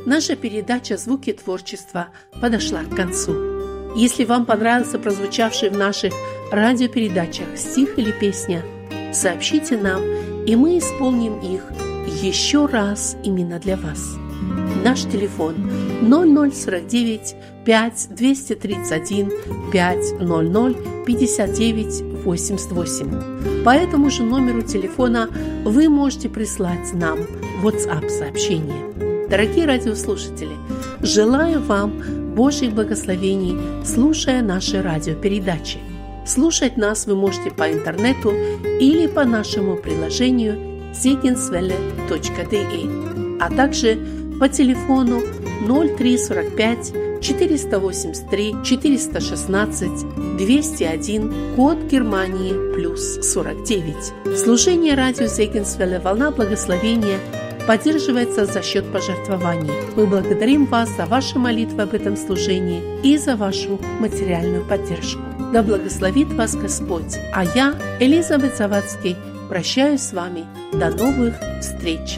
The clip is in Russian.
наша передача «Звуки творчества» подошла к концу. Если вам понравился прозвучавший в наших радиопередачах стих или песня, сообщите нам, и мы исполним их еще раз именно для вас. Наш телефон 0049 5 231 500 59 88. По этому же номеру телефона вы можете прислать нам WhatsApp-сообщение. Дорогие радиослушатели, желаю вам Божьих благословений, слушая наши радиопередачи. Слушать нас вы можете по интернету или по нашему приложению segenswelle.de, а также по телефону 0345 483 416 201, код Германии +49. Служение радио Segenswelle «Волна благословения» поддерживается за счет пожертвований. Мы благодарим вас за ваши молитвы об этом служении и за вашу материальную поддержку. Да благословит вас Господь. А я, Элизабет Завадский, прощаюсь с вами. До новых встреч!